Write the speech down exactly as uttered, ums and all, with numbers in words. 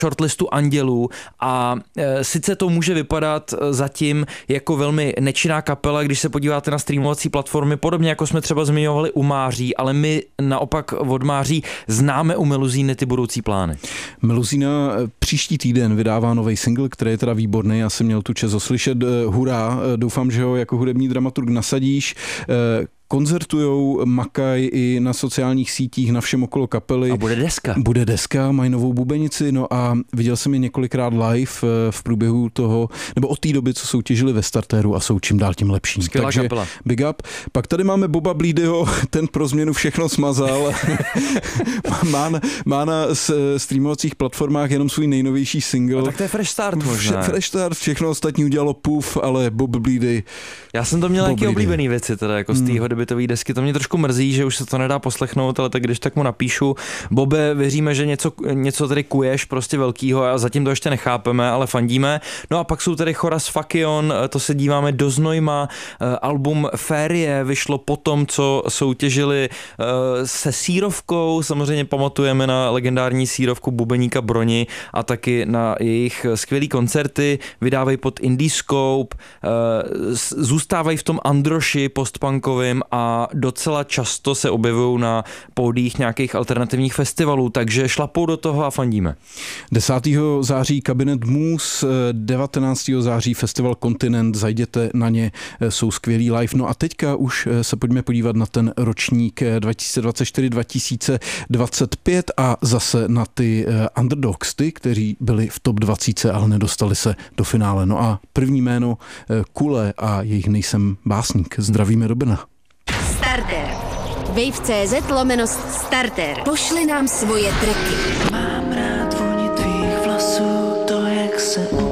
shortlistu Andělů a e, sice to může vypadat zatím jako velmi nečinná kapela, když se podíváte na streamovací platformy, podobně jako jsme třeba zmiňovali u Máří, ale my naopak od Máří známe u Meluzíny ty budoucí plány. Meluzína příští týden vydává nový single, který je teda výborný, já jsem měl tu čest oslyšet, hurá, doufám, že ho jako hudební dramaturg nasadíš. Koncertujou, makají i na sociálních sítích, na všem okolo kapely. A bude deska. Bude deska, mají novou bubenici, no a viděl jsem je několikrát live v průběhu toho, nebo od té doby, co soutěžili ve startéru a jsou čím dál tím lepší. Skvělá Takže kapela. Big up. Pak tady máme Boba Bleedyho, ten pro změnu všechno smazal. má, na, má na streamovacích platformách jenom svůj nejnovější single. A tak to je fresh start možná. Fresh start, všechno ostatní udělalo puf, ale Bob Bleedy. Já jsem to měl nějaký oblíbený věci, teda jako z tého debutový desky. To mě trošku mrzí, že už se to nedá poslechnout, ale tak když tak mu napíšu. Bobe, věříme, že něco, něco tady kuješ prostě velkýho a zatím to ještě nechápeme, ale fandíme. No a pak jsou tady Choras Fakion, to se díváme do Znojma. Album Férie vyšlo po tom, co soutěžili se Sírovkou. Samozřejmě pamatujeme na legendární Sírovku bubeníka Broni a taky na jejich skvělý koncerty. Vydávají pod Indiscope, zůstávají v tom androši postpunkovým a docela často se objevují na pódiích nějakých alternativních festivalů, takže šlapou do toho a fandíme. desátého září Kabinet Mus, devatenáctého září Festival Kontinent, zajděte na ně, jsou skvělý live. No a teďka už se pojďme podívat na ten ročník dva tisíce dvacet čtyři dva tisíce dvacet pět a zase na ty underdogs, ty, kteří byli v top dvacet, ale nedostali se do finále. No a první jméno Kule a jejich Nejsem básník. Zdravíme do Brna. Starter. Wave.cz lomeno starter. Pošli nám svoje tracky. Mám rád vůni tvých vlasů, to jak se